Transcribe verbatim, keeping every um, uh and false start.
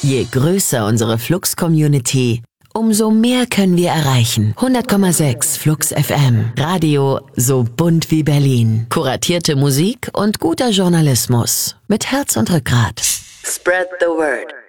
Je größer unsere Flux-Community, umso mehr können wir erreichen. hundert Komma sechs Flux F M. Radio so bunt wie Berlin. Kuratierte Musik und guter Journalismus. Mit Herz und Rückgrat. Spread the word.